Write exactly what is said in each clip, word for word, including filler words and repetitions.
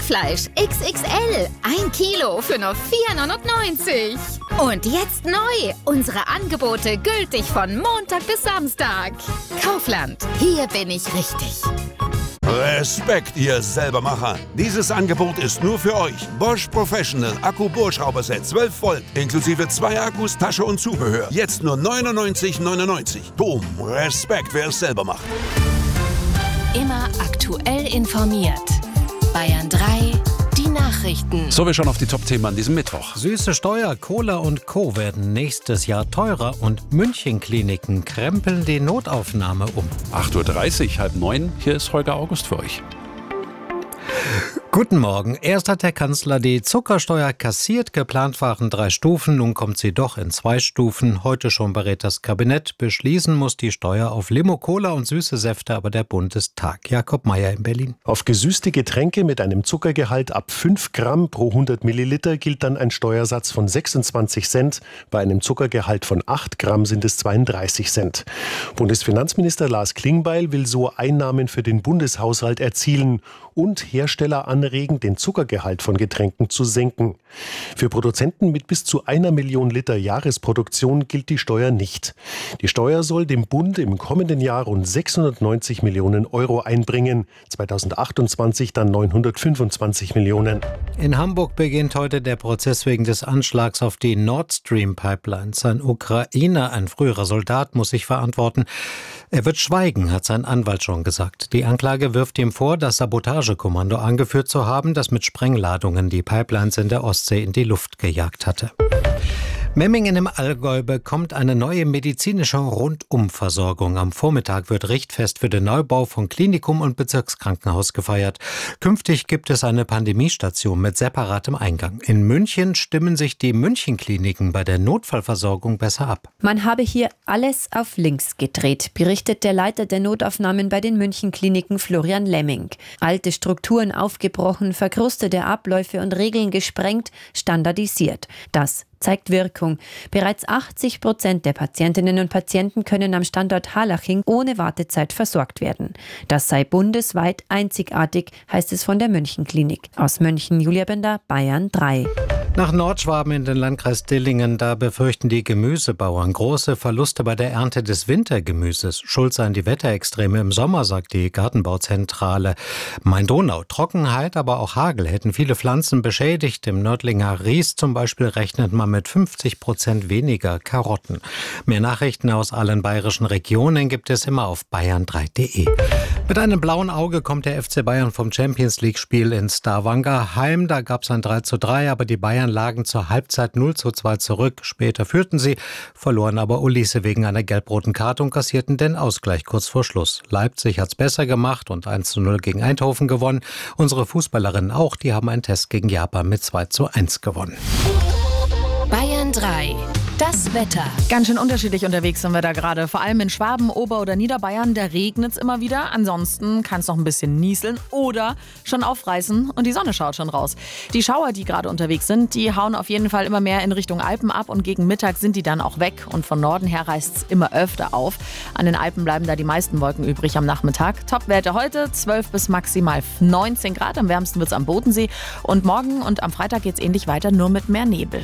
Hackfleisch X X L. Ein Kilo für nur vier neunundneunzig. Und jetzt neu. Unsere Angebote gültig von Montag bis Samstag. Kaufland. Hier bin ich richtig. Respekt, ihr Selbermacher. Dieses Angebot ist nur für euch. Bosch Professional Akku-Bohrschrauberset zwölf Volt. Inklusive zwei Akkus, Tasche und Zubehör. Jetzt nur neunundneunzig neunundneunzig. Boom. Respekt, wer es selber macht. Immer aktuell informiert. Bayern drei, die Nachrichten. So, wir schauen auf die Top-Themen an diesem Mittwoch. Süße Steuer, Cola und Co. werden nächstes Jahr teurer und München-Kliniken krempeln die Notaufnahme um. acht Uhr dreißig, halb neun. Hier ist Holger August für euch. Guten Morgen. Erst hat der Kanzler die Zuckersteuer kassiert. Geplant waren drei Stufen. Nun kommt sie doch in zwei Stufen. Heute schon berät das Kabinett. Beschließen muss die Steuer auf Limo, Cola und süße Säfte aber der Bundestag. Jakob Mayer in Berlin. Auf gesüßte Getränke mit einem Zuckergehalt ab fünf Gramm pro hundert Milliliter gilt dann ein Steuersatz von sechsundzwanzig Cent. Bei einem Zuckergehalt von acht Gramm sind es zweiunddreißig Cent. Bundesfinanzminister Lars Klingbeil will so Einnahmen für den Bundeshaushalt erzielen und Hersteller anregen, den Zuckergehalt von Getränken zu senken. Für Produzenten mit bis zu einer Million Liter Jahresproduktion gilt die Steuer nicht. Die Steuer soll dem Bund im kommenden Jahr rund sechshundertneunzig Millionen Euro einbringen, zweitausendachtundzwanzig dann neunhundertfünfundzwanzig Millionen. In Hamburg beginnt heute der Prozess wegen des Anschlags auf die Nord Stream Pipelines. Ein Ukrainer, ein früherer Soldat, muss sich verantworten. Er wird schweigen, hat sein Anwalt schon gesagt. Die Anklage wirft ihm vor, das Sabotagekommando angeführt zu haben, das mit Sprengladungen die Pipelines in der Ostsee in die Luft gejagt hatte. Memmingen im Allgäu bekommt eine neue medizinische Rundumversorgung. Am Vormittag wird Richtfest für den Neubau von Klinikum und Bezirkskrankenhaus gefeiert. Künftig gibt es eine Pandemiestation mit separatem Eingang. In München stimmen sich die München-Kliniken bei der Notfallversorgung besser ab. Man habe hier alles auf links gedreht, berichtet der Leiter der Notaufnahmen bei den München-Kliniken Florian Lemming. Alte Strukturen aufgebrochen, verkrustete Abläufe und Regeln gesprengt, standardisiert. Das zeigt Wirkung. Bereits achtzig Prozent der Patientinnen und Patienten können am Standort Harlaching ohne Wartezeit versorgt werden. Das sei bundesweit einzigartig, heißt es von der München-Klinik. Aus München, Julia Bender, Bayern drei. Nach Nordschwaben in den Landkreis Dillingen, da befürchten die Gemüsebauern große Verluste bei der Ernte des Wintergemüses. Schuld seien die Wetterextreme im Sommer, sagt die Gartenbauzentrale. Main-Donau, Trockenheit, aber auch Hagel hätten viele Pflanzen beschädigt. Im Nördlinger Ries zum Beispiel rechnet man mit fünfzig Prozent weniger Karotten. Mehr Nachrichten aus allen bayerischen Regionen gibt es immer auf bayern drei punkt de. Mit einem blauen Auge kommt der F C Bayern vom Champions-League-Spiel in Stavanger heim. Da gab es ein drei zu drei, aber die Bayern lagen zur Halbzeit null zu zwei zurück. Später führten sie, verloren aber Ulisse wegen einer gelb-roten Karte und kassierten den Ausgleich kurz vor Schluss. Leipzig hat's besser gemacht und eins zu null gegen Eindhoven gewonnen. Unsere Fußballerinnen auch, die haben einen Test gegen Japan mit zwei zu eins gewonnen. Bayern drei. Das Wetter. Ganz schön unterschiedlich unterwegs sind wir da gerade. Vor allem in Schwaben, Ober- oder Niederbayern, da regnet es immer wieder. Ansonsten kann es noch ein bisschen nieseln oder schon aufreißen und die Sonne schaut schon raus. Die Schauer, die gerade unterwegs sind, die hauen auf jeden Fall immer mehr in Richtung Alpen ab und gegen Mittag sind die dann auch weg. Und von Norden her reißt es immer öfter auf. An den Alpen bleiben da die meisten Wolken übrig am Nachmittag. Topwerte heute zwölf bis maximal neunzehn Grad. Am wärmsten wird es am Bodensee. Und morgen und am Freitag geht es ähnlich weiter, nur mit mehr Nebel.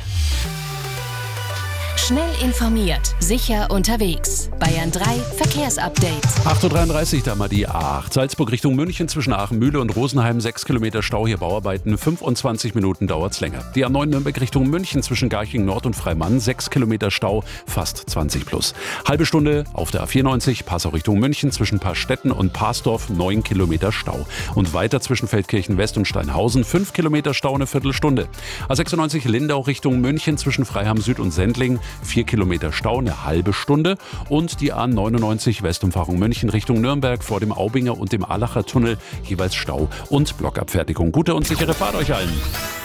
Schnell informiert, sicher unterwegs. Bayern drei Verkehrsupdate. acht Uhr dreiunddreißig, da mal die A acht. Salzburg Richtung München zwischen Aachen-Mühle und Rosenheim. sechs Kilometer Stau, hier Bauarbeiten. fünfundzwanzig Minuten dauert's länger. Die A neun Nürnberg Richtung München zwischen Garching Nord und Freimann. sechs Kilometer Stau, fast zwanzig plus. Halbe Stunde auf der A vierundneunzig. Passau Richtung München zwischen Paarstetten und Parsdorf. neun Kilometer Stau. Und weiter zwischen Feldkirchen West und Steinhausen. fünf Kilometer Stau, eine Viertelstunde. A sechsundneunzig Lindau Richtung München zwischen Freiham Süd und Sendling. vier Kilometer Stau, eine halbe Stunde. Und die A neunundneunzig Westumfahrung München Richtung Nürnberg vor dem Aubinger und dem Allacher Tunnel jeweils Stau und Blockabfertigung. Gute und sichere Fahrt euch allen.